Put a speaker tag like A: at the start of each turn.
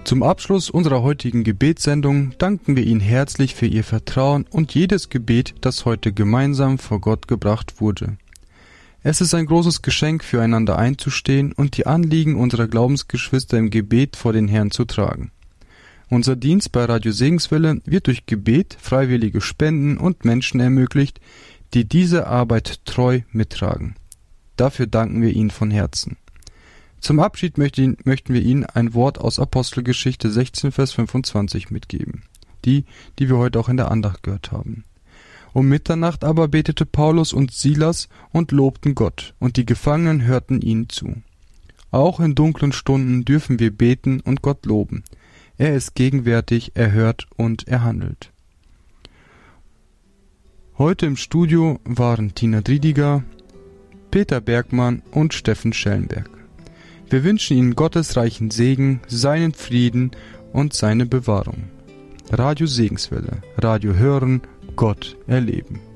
A: Zum Abschluss unserer heutigen Gebetssendung danken wir Ihnen herzlich für Ihr Vertrauen und jedes Gebet, das heute gemeinsam vor Gott gebracht wurde. Es ist ein großes Geschenk, füreinander einzustehen und die Anliegen unserer Glaubensgeschwister im Gebet vor den Herrn zu tragen. Unser Dienst bei Radio Segenswelle wird durch Gebet, freiwillige Spenden und Menschen ermöglicht, die diese Arbeit treu mittragen. Dafür danken wir Ihnen von Herzen. Zum Abschied möchten wir Ihnen ein Wort aus Apostelgeschichte 16, Vers 25 mitgeben, die wir heute auch in der Andacht gehört haben. Um Mitternacht aber betete Paulus und Silas und lobten Gott, und die Gefangenen hörten ihnen zu. Auch in dunklen Stunden dürfen wir beten und Gott loben. Er ist gegenwärtig, er hört und er handelt. Heute im Studio waren Tina Driediger, Peter Bergmann und Steffen Schellenberg. Wir wünschen Ihnen Gottes reichen Segen, seinen Frieden und seine Bewahrung. Radio Segenswelle. Radio hören, Gott erleben.